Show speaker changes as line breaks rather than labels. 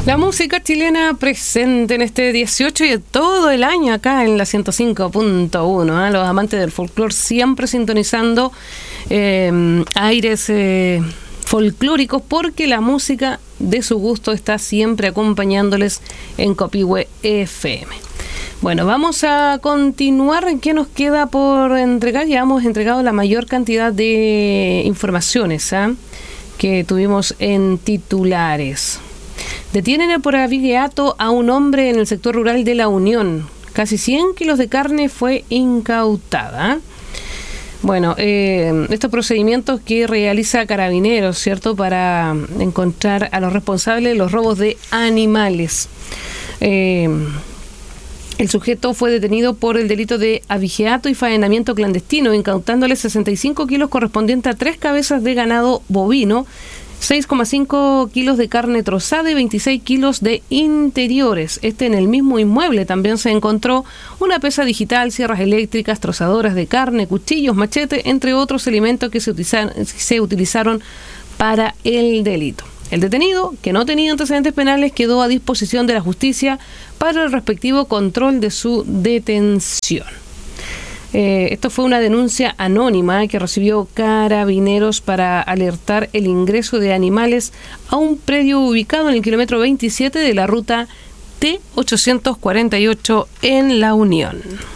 La música chilena presente en este 18 y de todo el año acá en la 105.1. Los amantes del folclore siempre sintonizando aires folclóricos, porque la música de su gusto está siempre acompañándoles en Copihue FM. Bueno, vamos a continuar. ¿Qué nos queda por entregar? Ya hemos entregado la mayor cantidad de informaciones que tuvimos en titulares. Detienen por abigeato a un hombre en el sector rural de La Unión. Casi 100 kilos de carne fue incautada. Bueno, estos procedimientos que realiza Carabineros, ¿cierto?, para encontrar a los responsables de los robos de animales. El sujeto fue detenido por el delito de abigeato y faenamiento clandestino, incautándole 65 kilos correspondientes a 3 cabezas de ganado bovino, 6,5 kilos de carne trozada y 26 kilos de interiores. En el mismo inmueble también se encontró una pesa digital, sierras eléctricas, trozadoras de carne, cuchillos, machete, entre otros elementos que se utilizaron para el delito. El detenido, que no tenía antecedentes penales, quedó a disposición de la justicia para el respectivo control de su detención. Esto fue una denuncia anónima que recibió Carabineros para alertar el ingreso de animales a un predio ubicado en el kilómetro 27 de la ruta T848 en La Unión.